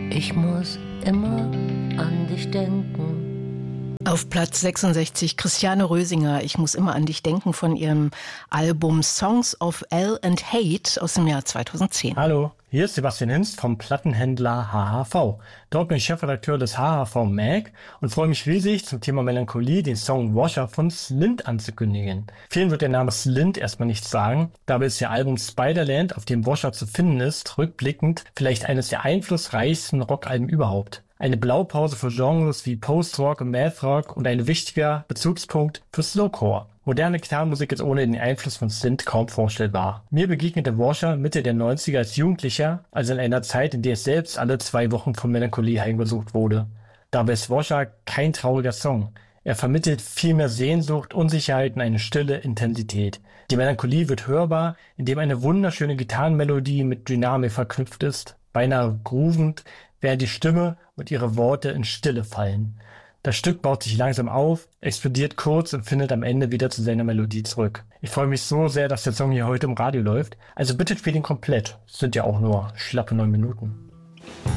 Ich muss immer an dich denken. Auf Platz 66 Christiane Rösinger, ich muss immer an dich denken, von ihrem Album Songs of L and Hate aus dem Jahr 2010. Hallo, hier ist Sebastian Hinz vom Plattenhändler HHV. Dort bin ich Chefredakteur des HHV Mag und freue mich riesig, zum Thema Melancholie den Song Washer von Slint anzukündigen. Vielen wird der Name Slint erstmal nichts sagen, dabei ist ihr Album Spiderland, auf dem Washer zu finden ist, rückblickend vielleicht eines der einflussreichsten Rockalben überhaupt. Eine Blaupause für Genres wie Post-Rock und Math-Rock und ein wichtiger Bezugspunkt für Slowcore. Moderne Gitarrenmusik ist ohne den Einfluss von Synth kaum vorstellbar. Mir begegnete Washer Mitte der 90er als Jugendlicher, also in einer Zeit, in der es selbst alle 2 Wochen von Melancholie heimgesucht wurde. Dabei ist Washer kein trauriger Song. Er vermittelt viel mehr Sehnsucht, Unsicherheit und eine stille Intensität. Die Melancholie wird hörbar, indem eine wunderschöne Gitarrenmelodie mit Dynamik verknüpft ist, beinahe groovend, während die Stimme und ihre Worte in Stille fallen. Das Stück baut sich langsam auf, explodiert kurz und findet am Ende wieder zu seiner Melodie zurück. Ich freue mich so sehr, dass der Song hier heute im Radio läuft. Also bitte spielt ihn komplett. Es sind ja auch nur schlappe 9 Minuten.